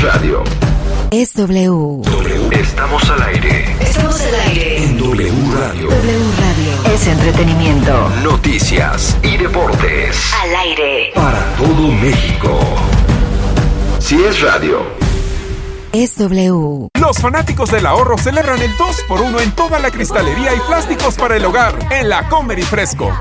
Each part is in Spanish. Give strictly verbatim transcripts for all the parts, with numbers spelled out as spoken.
es radio. Es W. W. Estamos al aire. Estamos al aire. En W Radio. W Radio. Es entretenimiento. Noticias y deportes. Al aire. Para todo México. Si es radio. Es W. Los fanáticos del ahorro celebran el dos por uno en toda la cristalería y plásticos para el hogar en la Comer y Fresco.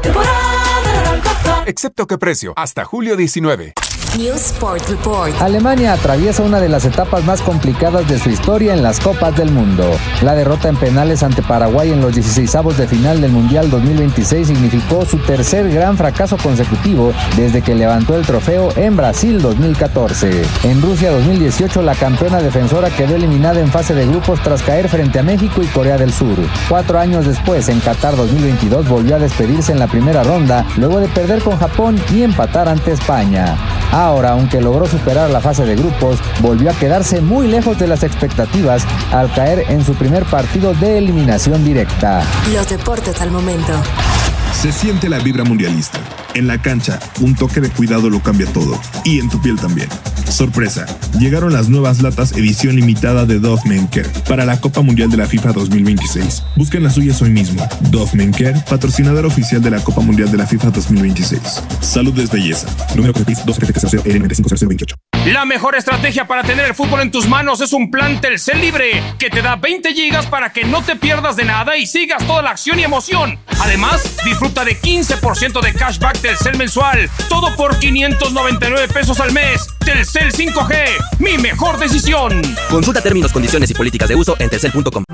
Excepto que precio, hasta julio diecinueve. News Sport Report. Alemania atraviesa una de las etapas más complicadas de su historia en las Copas del Mundo. La derrota en penales ante Paraguay en los dieciseisavos de final del Mundial dos mil veintiséis significó su tercer gran fracaso consecutivo desde que levantó el trofeo en Brasil dos mil catorce. En Rusia dos mil dieciocho, la campeona defensora quedó eliminada en fase de grupos tras caer frente a México y Corea del Sur. Cuatro años después, en Qatar dos mil veintidós, volvió a despedirse en la primera ronda, luego de perder con Japón y empatar ante España. Ahora, aunque logró superar la fase de grupos, volvió a quedarse muy lejos de las expectativas al caer en su primer partido de eliminación directa. Los deportes al momento. Se siente la vibra mundialista. En la cancha, un toque de cuidado lo cambia todo. Y en tu piel también. Sorpresa, llegaron las nuevas latas edición limitada de Dove Men Care para la Copa Mundial de la FIFA dos mil veintiséis. Busquen las suyas hoy mismo. Dove Men Care, patrocinador oficial de la Copa Mundial de la FIFA dos mil veintiséis. Salud es belleza. Número C P I S dos siete cero L nueve cinco cero cero veintiocho. La mejor estrategia para tener el fútbol en tus manos es un plan Telcel Libre que te da veinte gigas para que no te pierdas de nada y sigas toda la acción y emoción. Además, disfruta de quince por ciento de cashback Telcel mensual, todo por quinientos noventa y nueve pesos al mes. Telcel cinco G, mi mejor decisión. Consulta términos, condiciones y políticas de uso en telcel punto com.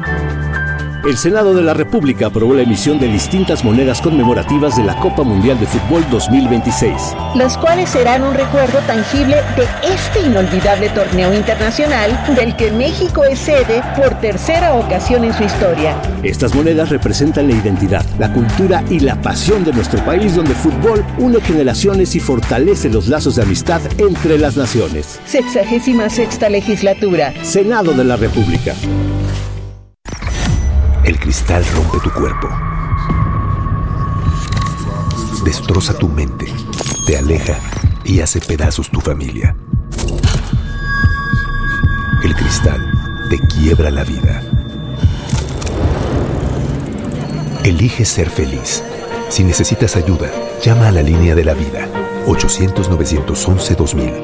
El Senado de la República aprobó la emisión de distintas monedas conmemorativas de la Copa Mundial de Fútbol dos mil veintiséis. Las cuales serán un recuerdo tangible de este inolvidable torneo internacional del que México es sede por tercera ocasión en su historia. Estas monedas representan la identidad, la cultura y la pasión de nuestro país, donde el fútbol une generaciones y fortalece los lazos de amistad entre las naciones. Sexagésima sexta legislatura. Senado de la República. El cristal rompe tu cuerpo, destroza tu mente, te aleja y hace pedazos tu familia. El cristal te quiebra la vida. Elige ser feliz. Si necesitas ayuda, llama a la línea de la vida, ochocientos, novecientos once, dos mil.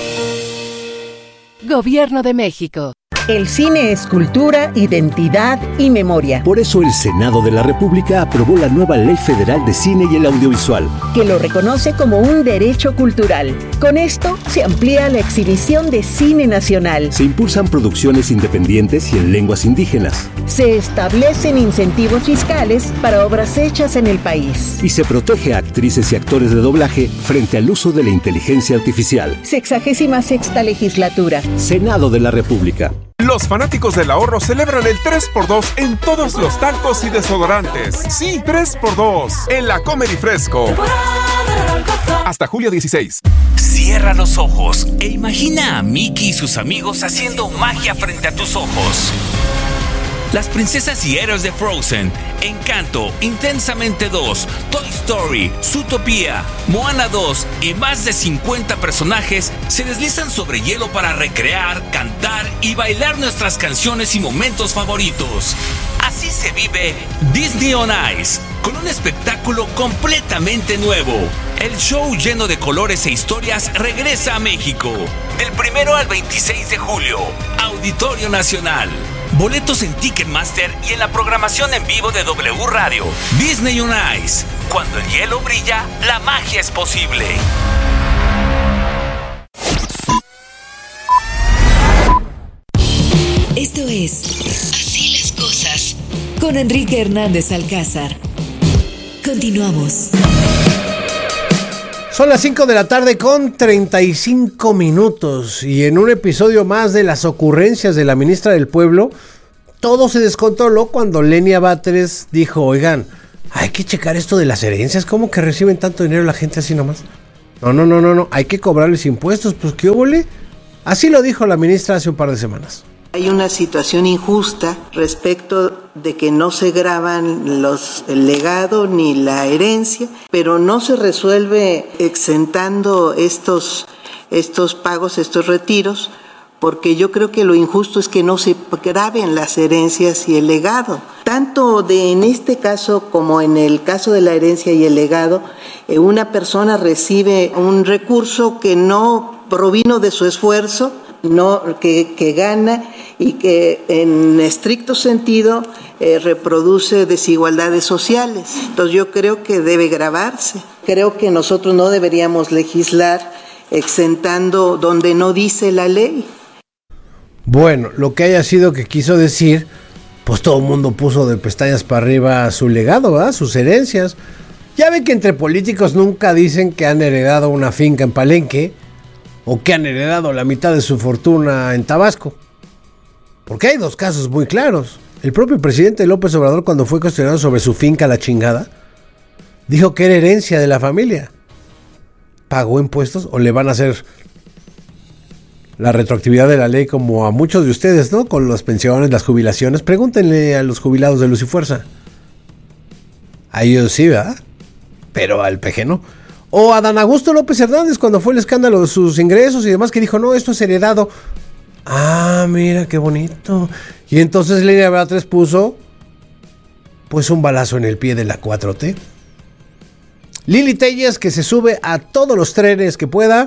Gobierno de México. El cine es cultura, identidad y memoria. Por eso el Senado de la República aprobó la nueva Ley Federal de Cine y el Audiovisual, que lo reconoce como un derecho cultural. Con esto se amplía la exhibición de cine nacional. Se impulsan producciones independientes y en lenguas indígenas. Se establecen incentivos fiscales para obras hechas en el país. Y se protege a actrices y actores de doblaje frente al uso de la inteligencia artificial. Sexagésima sexta legislatura. Senado de la República. Los fanáticos del ahorro celebran el tres por dos en todos los talcos y desodorantes. Sí, tres por dos en la Comer y Fresco. Hasta julio dieciséis. Cierra los ojos e imagina a Mickey y sus amigos haciendo magia frente a tus ojos. Las princesas y héroes de Frozen, Encanto, Intensamente dos, Toy Story, Zootopia, Moana dos y más de cincuenta personajes se deslizan sobre hielo para recrear, cantar y bailar nuestras canciones y momentos favoritos. Así se vive Disney on Ice, con un espectáculo completamente nuevo. El show lleno de colores e historias regresa a México. Del primero al veintiséis de julio, Auditorio Nacional. Boletos en Ticketmaster y en la programación en vivo de W Radio. Disney on Ice. Cuando el hielo brilla, la magia es posible. Esto es Así las cosas con Enrique Hernández Alcázar. Continuamos. Son las cinco de la tarde con treinta y cinco minutos y en un episodio más de las ocurrencias de la ministra del Pueblo, todo se descontroló cuando Lenia Batres dijo, oigan, hay que checar esto de las herencias, ¿cómo que reciben tanto dinero la gente así nomás? No, no, no, no, no, hay que cobrarles impuestos, pues ¿qué óvole? Así lo dijo la ministra hace un par de semanas. Hay una situación injusta respecto de que no se graban los, el legado ni la herencia, pero no se resuelve exentando estos, estos pagos, estos retiros, porque yo creo que lo injusto es que no se graben las herencias y el legado. Tanto de en este caso como en el caso de la herencia y el legado, eh, una persona recibe un recurso que no provino de su esfuerzo, no, que, que gana y que en estricto sentido eh, reproduce desigualdades sociales. Entonces yo creo que debe gravarse. Creo que nosotros no deberíamos legislar exentando donde no dice la ley. Bueno, lo que haya sido que quiso decir, pues todo el mundo puso de pestañas para arriba su legado, ¿verdad? Sus herencias. Ya ven que entre políticos nunca dicen que han heredado una finca en Palenque o que han heredado la mitad de su fortuna en Tabasco. Porque hay dos casos muy claros. El propio presidente López Obrador, cuando fue cuestionado sobre su finca La Chingada, dijo que era herencia de la familia. ¿Pagó impuestos o le van a hacer la retroactividad de la ley como a muchos de ustedes, ¿no? Con las pensiones, las jubilaciones. Pregúntenle a los jubilados de Luz y Fuerza. A ellos sí, ¿verdad? Pero al P G no. O a Dan Augusto López Hernández, cuando fue el escándalo de sus ingresos y demás, que dijo, no, esto es heredado. Ah, mira, qué bonito. Y entonces Lenia Batres puso, pues, un balazo en el pie de la cuatro T. Lili Telles, que se sube a todos los trenes que pueda,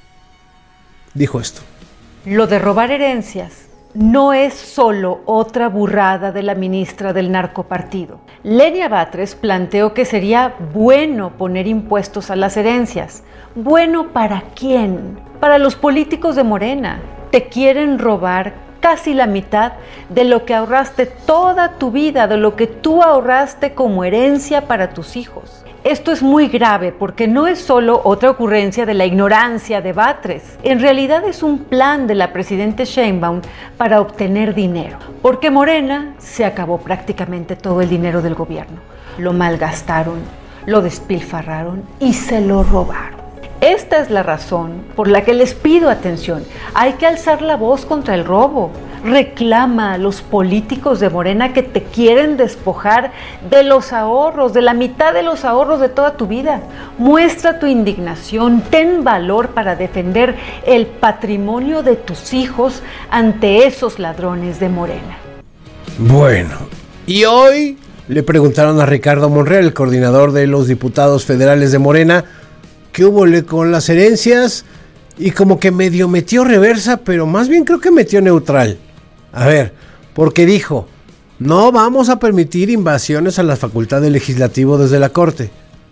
dijo esto. Lo de robar herencias no es solo otra burrada de la ministra del narcopartido. Lenia Batres planteó que sería bueno poner impuestos a las herencias. ¿Bueno para quién? Para los políticos de Morena. Te quieren robar casi la mitad de lo que ahorraste toda tu vida, de lo que tú ahorraste como herencia para tus hijos. Esto es muy grave porque no es solo otra ocurrencia de la ignorancia de Batres. En realidad es un plan de la presidenta Sheinbaum para obtener dinero. Porque Morena se acabó prácticamente todo el dinero del gobierno. Lo malgastaron, lo despilfarraron y se lo robaron. Esta es la razón por la que les pido atención. Hay que alzar la voz contra el robo. Reclama a los políticos de Morena que te quieren despojar de los ahorros, de la mitad de los ahorros de toda tu vida. Muestra tu indignación, ten valor para defender el patrimonio de tus hijos ante esos ladrones de Morena. Bueno, y hoy le preguntaron a Ricardo Monreal, el coordinador de los diputados federales de Morena, ¿qué hubo con las herencias? Y como que medio metió reversa, pero más bien creo que metió neutral. A ver, porque dijo, no vamos a permitir invasiones a la facultad del legislativo desde la Corte.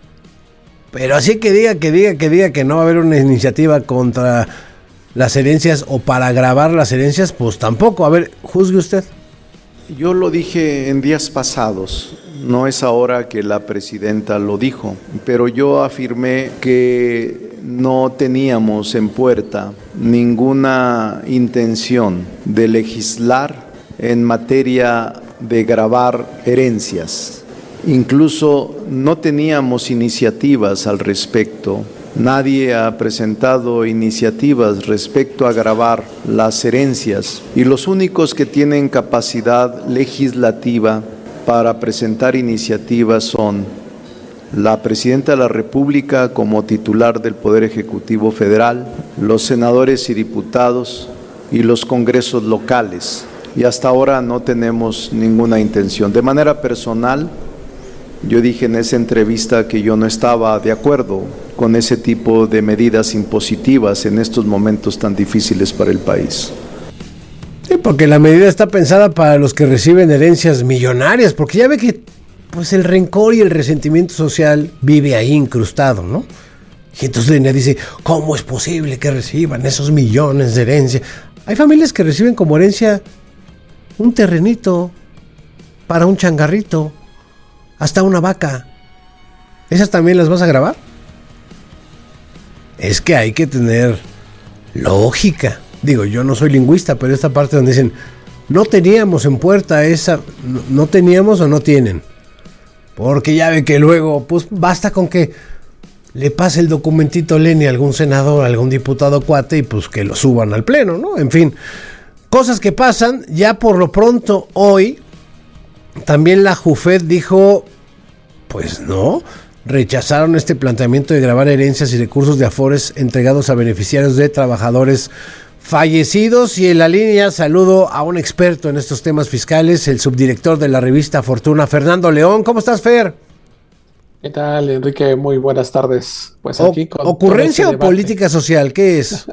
Pero así que diga, que diga, que diga que no va a haber una iniciativa contra las herencias o para agravar las herencias, pues tampoco. A ver, juzgue usted. Yo lo dije en días pasados. No es ahora que la presidenta lo dijo, pero yo afirmé que no teníamos en puerta ninguna intención de legislar en materia de gravar herencias. Incluso no teníamos iniciativas al respecto. Nadie ha presentado iniciativas respecto a gravar las herencias y los únicos que tienen capacidad legislativa para presentar iniciativas son la Presidenta de la República como titular del Poder Ejecutivo Federal, los senadores y diputados y los congresos locales. Y hasta ahora no tenemos ninguna intención. De manera personal, yo dije en esa entrevista que yo no estaba de acuerdo con ese tipo de medidas impositivas en estos momentos tan difíciles para el país. Sí, porque la medida está pensada para los que reciben herencias millonarias, porque ya ve que pues el rencor y el resentimiento social vive ahí incrustado, ¿no? Y entonces Lenia dice, ¿cómo es posible que reciban esos millones de herencia? Hay familias que reciben como herencia un terrenito para un changarrito, hasta una vaca. ¿Esas también las vas a grabar? Es que hay que tener lógica. Digo, yo no soy lingüista, pero esta parte donde dicen, no teníamos en puerta esa, no, no teníamos o no tienen. Porque ya ve que luego, pues basta con que le pase el documentito Lenia a algún senador, a algún diputado cuate y pues que lo suban al pleno, ¿no? En fin, cosas que pasan. Ya por lo pronto hoy, también la Jufet dijo, pues no, rechazaron este planteamiento de grabar herencias y recursos de Afores entregados a beneficiarios de trabajadores fallecidos. Y en la línea saludo a un experto en estos temas fiscales, el subdirector de la revista Fortuna, Fernando León. ¿Cómo estás, Fer? ¿Qué tal, Enrique? Muy buenas tardes. Pues o, aquí con ¿Ocurrencia este o política social? ¿Qué es?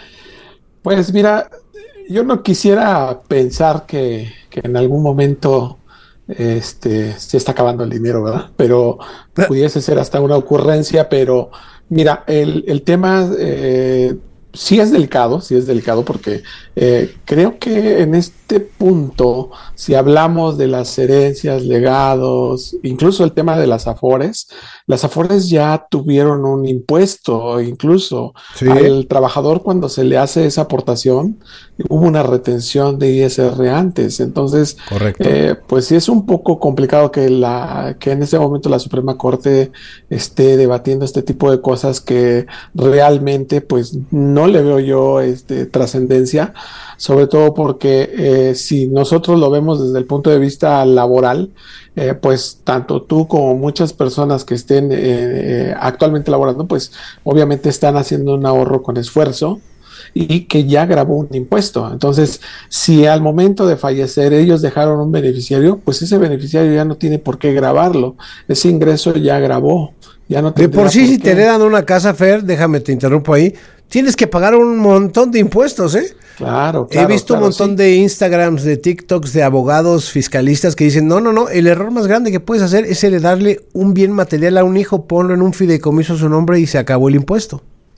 Pues mira, yo no quisiera pensar que, que en algún momento este, se está acabando el dinero, ¿verdad? Pero pudiese ser hasta una ocurrencia, pero mira, el, el tema eh, sí es delicado, sí es delicado porque eh, creo que en este punto, si hablamos de las herencias, legados, incluso el tema de las afores, las afores ya tuvieron un impuesto, incluso sí. Al trabajador cuando se le hace esa aportación, hubo una retención de I S R antes, entonces, eh, pues sí es un poco complicado que, la, que en este momento la Suprema Corte esté debatiendo este tipo de cosas que realmente pues no le veo yo este, trascendencia, sobre todo porque eh, si nosotros lo vemos desde el punto de vista laboral, eh, pues tanto tú como muchas personas que estén eh, actualmente laborando, pues obviamente están haciendo un ahorro con esfuerzo y que ya grabó un impuesto. Entonces, si al momento de fallecer ellos dejaron un beneficiario, pues ese beneficiario ya no tiene por qué grabarlo, ese ingreso ya grabó. Ya no de por sí, por si te heredan una casa, Fer, déjame te interrumpo ahí, tienes que pagar un montón de impuestos, ¿eh? Claro, claro. He visto claro, un montón sí. de Instagrams, de TikToks, de abogados fiscalistas que dicen, no, no, no, el error más grande que puedes hacer es heredarle un bien material a un hijo, ponlo en un fideicomiso a su nombre y se acabó el impuesto.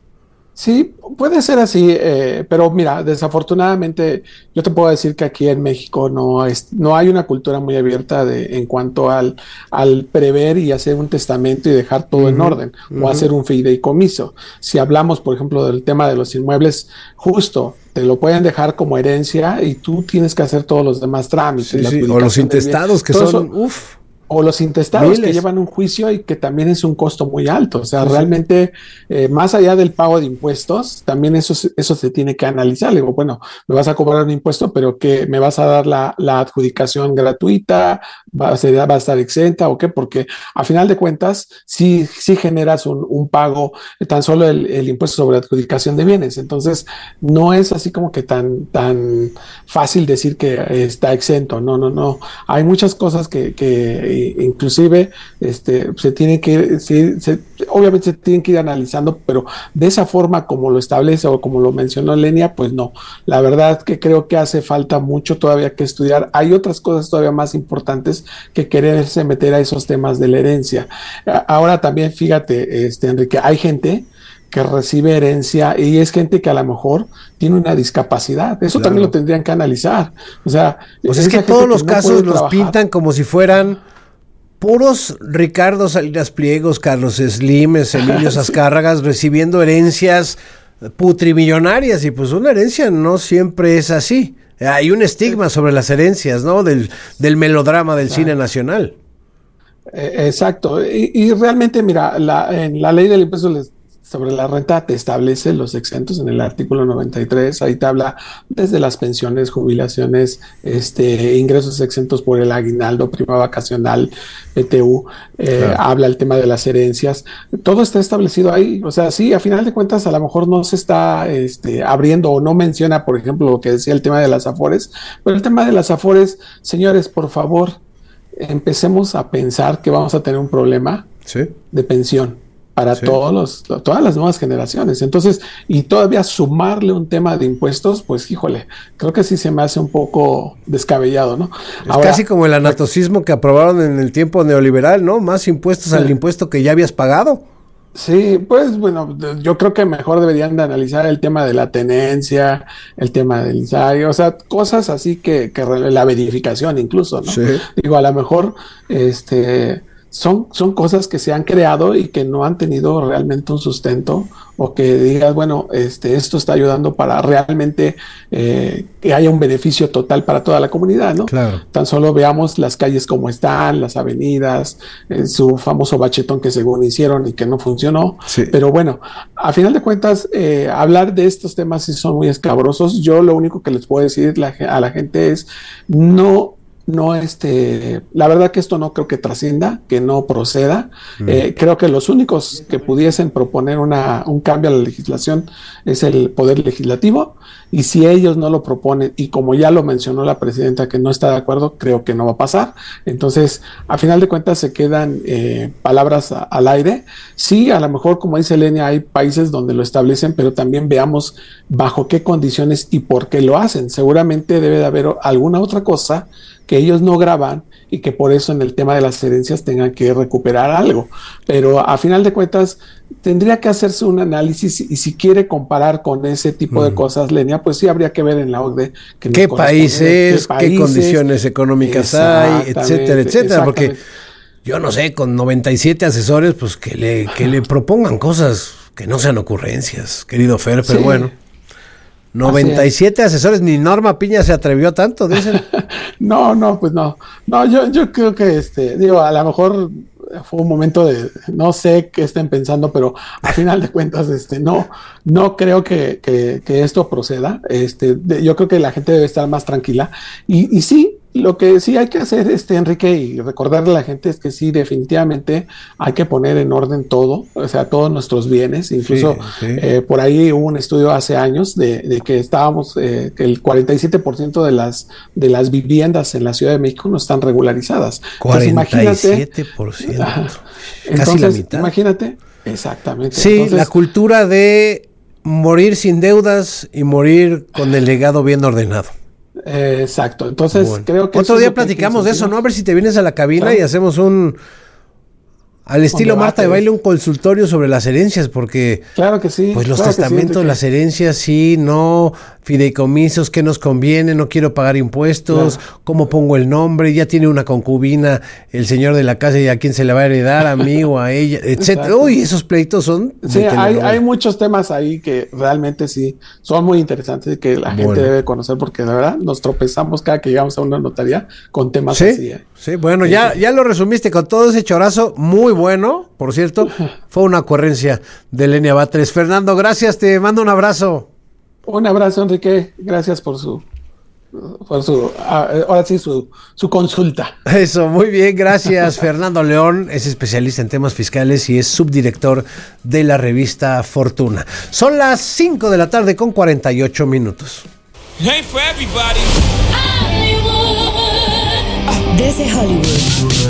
Sí, puede ser así, eh, pero mira, desafortunadamente yo te puedo decir que aquí en México no, es, no hay una cultura muy abierta de, en cuanto al, al prever y hacer un testamento y dejar todo uh-huh, en orden, uh-huh. o hacer un fideicomiso. Si hablamos, por ejemplo, del tema de los inmuebles, justo te lo pueden dejar como herencia y tú tienes que hacer todos los demás trámites. Sí, sí. O los intestados que todo son, uff. O los intestados Miles. que llevan un juicio y que también es un costo muy alto. O sea, sí, realmente, eh, más allá del pago de impuestos, también eso, eso se tiene que analizar. Le digo, bueno, me vas a cobrar un impuesto, pero que me vas a dar la, la adjudicación gratuita, va a, ser, va a estar exenta o qué, porque a final de cuentas, sí, sí generas un, un pago, tan solo el, el impuesto sobre adjudicación de bienes. Entonces, no es así como que tan, tan fácil decir que está exento. No, no, no. Hay muchas cosas que, que inclusive este, se tienen que, se, se, obviamente se tienen que ir analizando, pero de esa forma como lo establece o como lo mencionó Lenia, pues no. La verdad que creo que hace falta mucho todavía que estudiar. Hay otras cosas todavía más importantes que quererse meter a esos temas de la herencia. Ahora también, fíjate, este, Enrique, hay gente que recibe herencia y es gente que a lo mejor tiene una discapacidad. Eso claro. también lo tendrían que analizar. O sea, pues es que todos los no casos los pintan como si fueran puros Ricardo Salinas Pliegos, Carlos Slimes, Emilio Azcárragas recibiendo herencias putrimillonarias, y pues una herencia no siempre es así. Hay un estigma sobre las herencias, ¿no? Del, del melodrama del claro. cine nacional. Eh, exacto. Y, y realmente, mira, la, en la ley del impuesto les sobre la renta te establece los exentos en el artículo noventa y tres, ahí te habla desde las pensiones, jubilaciones, este, ingresos exentos por el aguinaldo, prima vacacional, P T U, eh, claro. habla el tema de las herencias, todo está establecido ahí. O sea, sí, a final de cuentas a lo mejor no se está este, abriendo o no menciona, por ejemplo, lo que decía el tema de las afores, pero el tema de las afores, señores, por favor, empecemos a pensar que vamos a tener un problema ¿Sí? de pensión para sí. todos los, todas las nuevas generaciones. Entonces, y todavía sumarle un tema de impuestos, pues híjole, creo que sí se me hace un poco descabellado, ¿no? Es Ahora, casi como el anatocismo que aprobaron en el tiempo neoliberal, ¿no? Más impuestos sí. al impuesto que ya habías pagado. Sí, pues bueno, yo creo que mejor deberían de analizar el tema de la tenencia, el tema del salario, o sea, cosas así que, que la verificación incluso, ¿no? Sí. Digo, a lo mejor, este... Son, son cosas que se han creado y que no han tenido realmente un sustento, o que digas, bueno, este, esto está ayudando para realmente eh, que haya un beneficio total para toda la comunidad, ¿no? Claro. Tan solo veamos las calles como están, las avenidas, eh, su famoso bachetón que según hicieron y que no funcionó. Sí. Pero bueno, a final de cuentas, eh, hablar de estos temas sí son muy escabrosos. Yo lo único que les puedo decir la, a la gente es no no este, la verdad que esto no creo que trascienda, que no proceda. Mm. Eh, creo que los únicos que pudiesen proponer una, un cambio a la legislación es el Poder Legislativo, y si ellos no lo proponen, y como ya lo mencionó la presidenta que no está de acuerdo, creo que no va a pasar. Entonces, a final de cuentas se quedan eh, palabras a, al aire. Sí, a lo mejor, como dice Lenia, hay países donde lo establecen, pero también veamos bajo qué condiciones y por qué lo hacen. Seguramente debe de haber alguna otra cosa que ellos no graban y que por eso en el tema de las herencias tengan que recuperar algo. Pero a final de cuentas tendría que hacerse un análisis, y si quiere comparar con ese tipo mm. de cosas, Lenia, pues sí habría que ver en la O C D E que ¿Qué, países, qué países, qué condiciones económicas hay, etcétera, etcétera, porque yo no sé, con noventa y siete asesores, pues que le, que le propongan cosas que no sean ocurrencias, querido Fer, pero sí. bueno. noventa y siete asesores, ni Norma Piña se atrevió a tanto, dicen. No, no, pues no. No, yo, yo creo que, este, digo, a lo mejor fue un momento de, no sé qué estén pensando, pero a final de cuentas, este, no, no creo que, que, que esto proceda. Este, de, yo creo que la gente debe estar más tranquila. Y, y sí, lo que sí hay que hacer, este, Enrique, y recordarle a la gente es que sí, definitivamente hay que poner en orden todo, o sea, todos nuestros bienes. Incluso sí, sí. Eh, por ahí hubo un estudio hace años de, de que estábamos, eh, que el cuarenta y siete por ciento de las, de las viviendas en la Ciudad de México no están regularizadas. cuarenta y siete por ciento. Entonces, casi la mitad. Imagínate. Exactamente. Sí, entonces, la cultura de morir sin deudas y morir con el legado bien ordenado. Eh, exacto, entonces bueno. creo que otro día platicamos de eso, ¿no? A ver si te vienes a la cabina claro. y hacemos un al estilo Marta de Baile, un consultorio sobre las herencias, porque claro que sí, pues los claro testamentos, sí, las herencias, sí, no, fideicomisos, ¿qué nos conviene? No quiero pagar impuestos, claro. ¿Cómo pongo el nombre? Ya tiene una concubina el señor de la casa y a quién se le va a heredar, a mí o a ella, etcétera. Uy, esos pleitos son sí, hay, hay muchos temas ahí que realmente sí son muy interesantes y que la gente bueno. debe conocer, porque de verdad nos tropezamos cada que llegamos a una notaría con temas ¿Sí? así. ¿eh? Sí, bueno, sí, ya, sí. ya lo resumiste con todo ese chorazo, muy bueno, por cierto, fue una ocurrencia de Lenia Batres. Fernando, gracias, te mando un abrazo. Un abrazo, Enrique, gracias por su, por su, ahora sí, su, su consulta. Eso, muy bien, gracias. Fernando León es especialista en temas fiscales y es subdirector de la revista Fortuna. Son las cinco de la tarde con cuarenta y ocho minutos. Hey for everybody. Desde Hollywood.